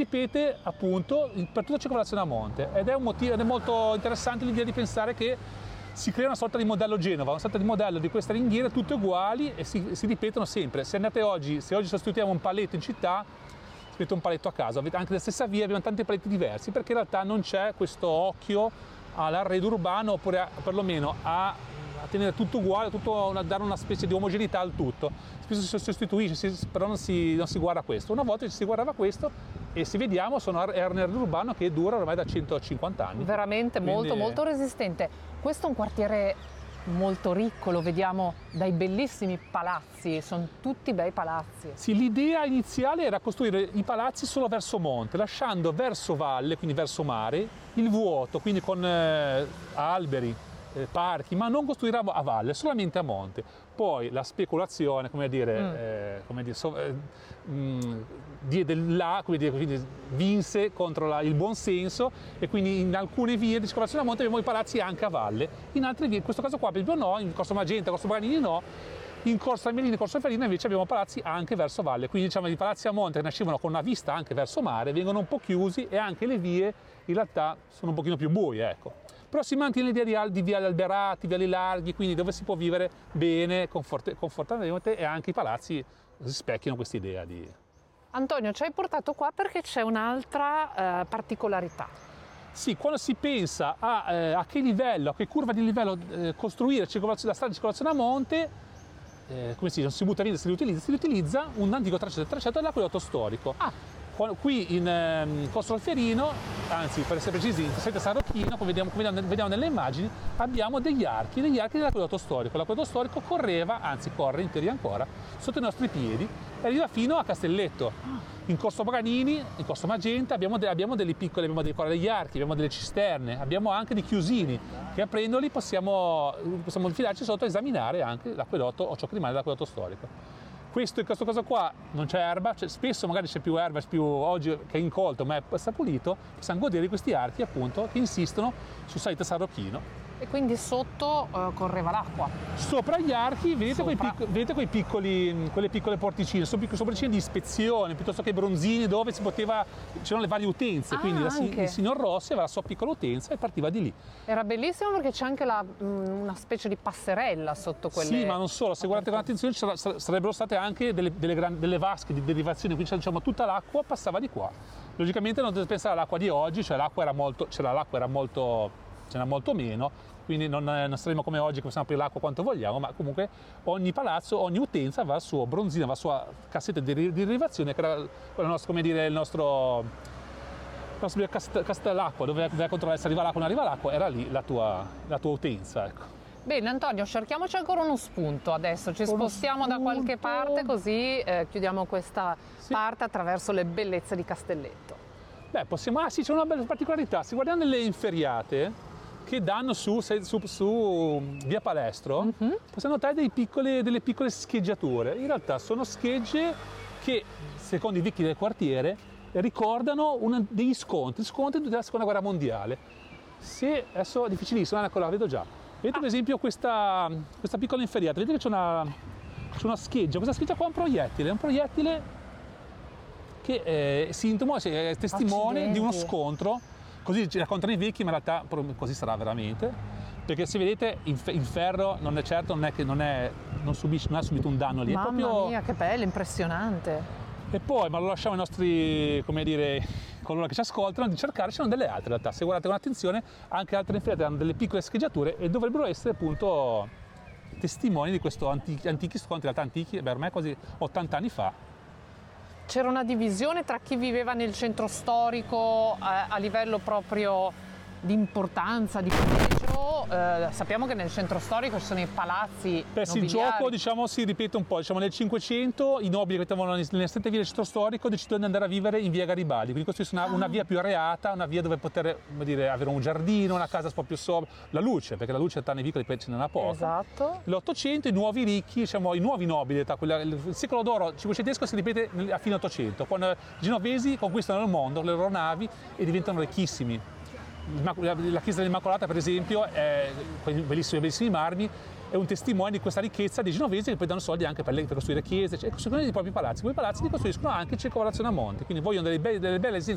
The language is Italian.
ripete appunto per tutta la circolazione a monte, ed è molto interessante l'idea di pensare che si crea una sorta di modello Genova, una sorta di modello di queste ringhiere tutte uguali e si ripetono sempre. Se oggi sostituiamo un paletto in città, si mette un paletto a caso, anche nella stessa via abbiamo tanti paletti diversi, perché in realtà non c'è questo occhio all'arredo urbano, oppure perlomeno a tenere tutto uguale, a dare una specie di omogeneità al tutto. Spesso si sostituisce, però non si guarda questo. Una volta si guardava questo e se vediamo è un arredo urbano che dura ormai da 150 anni. Veramente. Quindi molto resistente. Questo è un quartiere molto ricco, lo vediamo dai bellissimi palazzi, sono tutti bei palazzi. Sì, l'idea iniziale era costruire i palazzi solo verso monte, lasciando verso valle, quindi verso mare, il vuoto, quindi con alberi, parchi, ma non costruire a valle, solamente a monte. Poi la speculazione, quindi vinse contro il buon senso, e quindi in alcune vie di circolazione a monte abbiamo i palazzi anche a valle, in altre vie, in questo caso qua per esempio no, in Corso Magenta, Corso Paganini no, in Corso Armelini e Corso Ferina invece abbiamo palazzi anche verso valle, quindi diciamo i palazzi a monte che nascevano con una vista anche verso mare vengono un po' chiusi, e anche le vie in realtà sono un pochino più buie, ecco. Però si mantiene l'idea di viali alberati, viali larghi, quindi dove si può vivere bene, confortabilmente, e anche i palazzi rispecchiano questa idea di... Antonio, ci hai portato qua perché c'è un'altra particolarità. Sì, quando si pensa a che livello, a che curva di livello costruire la strada di circolazione a monte, come si dice, non si butta via, si riutilizza un antico tracciato dell'acquedotto storico. Qui in Corso Alferino, anzi per essere precisi in Casetta San Rocchino, come vediamo nelle immagini, abbiamo degli archi dell'acquedotto storico. L'acquedotto storico corre in teoria ancora, sotto i nostri piedi, e arriva fino a Castelletto. In Corso Paganini, in Corso Magenta abbiamo delle piccole, abbiamo degli archi, abbiamo delle cisterne, abbiamo anche dei chiusini che aprendoli possiamo infilarci sotto e esaminare anche l'acquedotto o ciò che rimane dell'acquedotto storico. In questo caso qua non c'è erba, spesso magari c'è più erba, oggi che è incolto ma sta pulito, possiamo godere di questi archi appunto che insistono su Salita San Rocchino. E quindi sotto correva l'acqua. Sopra gli archi vedete quelle piccole porticine, sono piccole porticine di ispezione, piuttosto che bronzini dove c'erano le varie utenze, quindi il signor Rossi aveva la sua piccola utenza e partiva di lì. Era bellissimo perché c'è anche una specie di passerella sotto quelle... Sì, ma non solo, se guardate con attenzione sarebbero state anche delle vasche di derivazione, quindi diciamo tutta l'acqua passava di qua. Logicamente non dovete pensare all'acqua di oggi, cioè c'era molto meno, quindi non saremo come oggi che possiamo aprire l'acqua quanto vogliamo, ma comunque ogni palazzo, ogni utenza aveva il suo bronzino, aveva la sua cassetta di derivazione, che era il nostro castellacqua, dove doveva controllare se arriva l'acqua o non arriva l'acqua, era lì la tua utenza, ecco. Bene Antonio, cerchiamoci ancora uno spunto adesso, ci spostiamo da qualche parte così chiudiamo questa parte attraverso le bellezze di Castelletto. Beh, sì, c'è una bella particolarità, se guardiamo nelle inferriate che danno su via Palestro, possiamo notare delle piccole scheggiature. In realtà sono schegge che, secondo i vecchi del quartiere, ricordano degli scontri della Seconda Guerra Mondiale. Adesso è difficilissimo, ecco, la vedo già. Vedete per esempio questa piccola inferriata, vedete che c'è una scheggia, questa scheggia qua è un proiettile che è sintomo, è testimone di uno scontro. Così ci raccontano i vecchi, ma in realtà così sarà veramente, perché se vedete il ferro non ha subito un danno lì. Mamma mia, che bello, impressionante. E poi, ma lo lasciamo ai nostri, coloro che ci ascoltano, di cercare, ci sono delle altre in realtà. Se guardate con attenzione, anche altre inferriate hanno delle piccole scheggiature e dovrebbero essere appunto testimoni di questo antichi scontri, in realtà antichi, ormai quasi 80 anni fa. C'era una divisione tra chi viveva nel centro storico a livello proprio di importanza, di pregio. Sappiamo che nel centro storico ci sono i palazzi nobiliari. Il gioco si ripete un po', nel 500 i nobili che abitavano nelle strette vie del centro storico decidono di andare a vivere in via Garibaldi, quindi costruiscono una via più areata, una via dove poter avere un giardino, una casa un po' più sobria, la luce, perché la luce tra nei vicoli ce n'è poca. Esatto. L'Ottocento, i nuovi ricchi, i nuovi nobili, il secolo d'oro cinquecentesco si ripete a fine Ottocento, quando i genovesi conquistano il mondo, le loro navi e diventano ricchissimi. La chiesa dell'Immacolata, per esempio, con i bellissimi marmi, è un testimone di questa ricchezza dei genovesi che poi danno soldi anche per costruire chiese, costruiscono i propri palazzi. Quei palazzi li costruiscono anche in circolazione a monte, quindi vogliono delle belle residenze